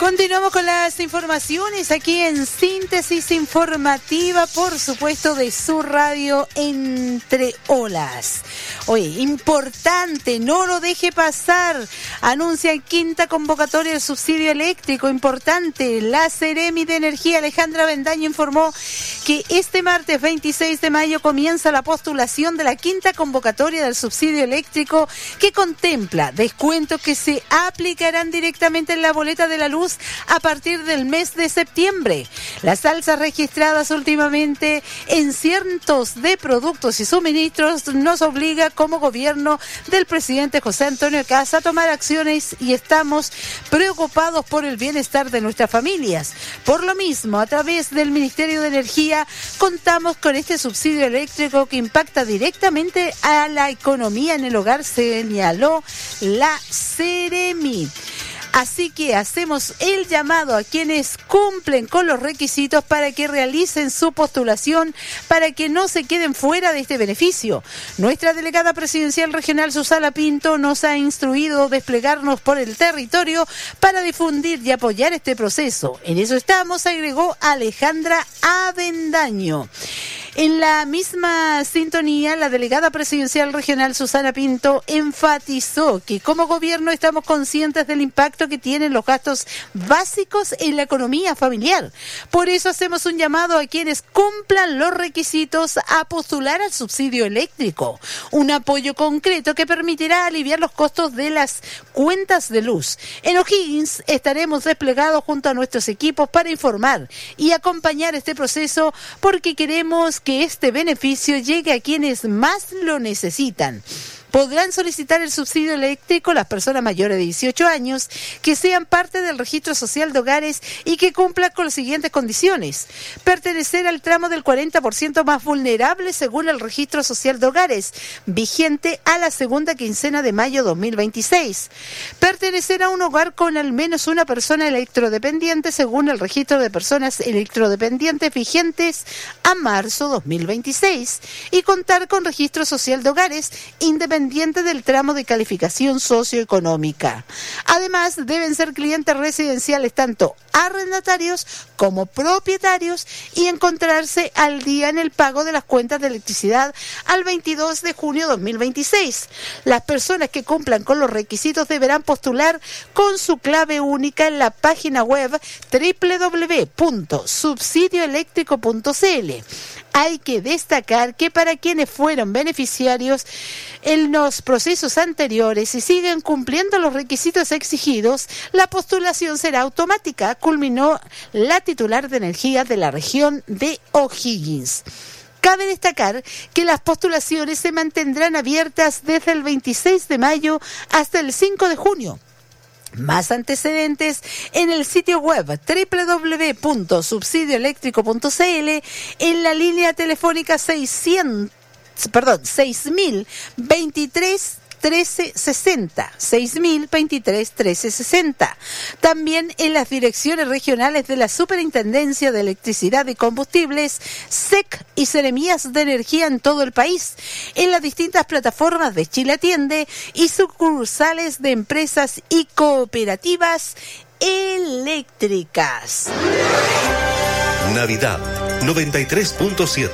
Continuamos con las informaciones aquí en Síntesis Informativa, por supuesto, de su radio Entre Olas. Oye, importante, no lo deje pasar. Anuncia quinta convocatoria del subsidio eléctrico. Importante, la Seremi de Energía, Alejandra Avendaño, informó que este martes 26 de mayo comienza la postulación de la quinta convocatoria del subsidio eléctrico, que contempla descuentos que se aplicarán directamente en la boleta de la luz a partir del mes de septiembre. Las alzas registradas últimamente en cientos de productos y suministros nos obliga como gobierno del presidente José Antonio Kast a tomar acciones, y estamos preocupados por el bienestar de nuestras familias. Por lo mismo, a través del Ministerio de Energía contamos con este subsidio eléctrico que impacta directamente a la economía en el hogar, señaló la Seremi. Así que hacemos el llamado a quienes cumplen con los requisitos para que realicen su postulación, para que no se queden fuera de este beneficio. Nuestra delegada presidencial regional, Susana Pinto, nos ha instruido desplegarnos por el territorio para difundir y apoyar este proceso. En eso estamos, agregó Alejandra Avendaño. En la misma sintonía, la delegada presidencial regional Susana Pinto enfatizó que como gobierno estamos conscientes del impacto que tienen los gastos básicos en la economía familiar. Por eso hacemos un llamado a quienes cumplan los requisitos a postular al subsidio eléctrico, un apoyo concreto que permitirá aliviar los costos de las cuentas de luz. En O'Higgins estaremos desplegados junto a nuestros equipos para informar y acompañar este proceso, porque queremos que este beneficio llegue a quienes más lo necesitan. Podrán solicitar el subsidio eléctrico las personas mayores de 18 años que sean parte del registro social de hogares y que cumplan con las siguientes condiciones: pertenecer al tramo del 40% más vulnerable según el registro social de hogares, vigente a la segunda quincena de mayo 2026; pertenecer a un hogar con al menos una persona electrodependiente según el registro de personas electrodependientes, vigentes a marzo 2026; y contar con registro social de hogares independiente del tramo de calificación socioeconómica. Además, deben ser clientes residenciales, tanto arrendatarios como propietarios, y encontrarse al día en el pago de las cuentas de electricidad al 22 de junio 2026. Las personas que cumplan con los requisitos deberán postular con su clave única en la página web www.subsidioeléctrico.cl. Hay que destacar que para quienes fueron beneficiarios en los procesos anteriores y siguen cumpliendo los requisitos exigidos, la postulación será automática, culminó la titular de energía de la región de O'Higgins. Cabe destacar que las postulaciones se mantendrán abiertas desde el 26 de mayo hasta el 5 de junio. Más antecedentes en el sitio web www.subsidioeléctrico.cl, en la línea telefónica 6023 1360, 6023 1360. También en las direcciones regionales de la Superintendencia de Electricidad y Combustibles, SEC y Seremías de Energía en todo el país, en las distintas plataformas de Chile Atiende y sucursales de empresas y cooperativas eléctricas. Navidad 93.7.